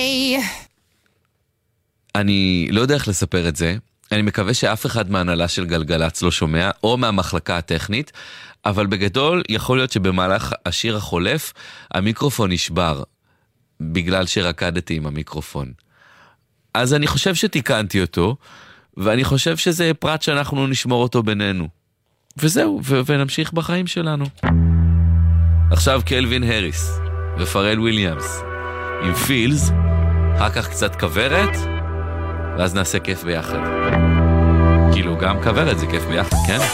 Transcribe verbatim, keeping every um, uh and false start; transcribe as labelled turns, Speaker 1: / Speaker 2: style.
Speaker 1: אני לא יודע איך לספר את זה, אני מקווה שאף אחד מהנהלה של גלגלץ לא שומע, או מהמחלקה הטכנית, אבל בגדול יכול להיות שבמהלך השיר החולף, המיקרופון נשבר, בגלל שרקדתי עם המיקרופון. אז אני חושב שתיקנתי אותו, ואני חושב שזה פרט שאנחנו נשמור אותו בינינו. וזהו, ו- ונמשיך בחיים שלנו. עכשיו קלווין הריס ופרל וויליאמס עם פילס, אחר כך קצת כברת, ואז נעשה כיף ביחד. כאילו גם כברת זה כיף ביחד, כן?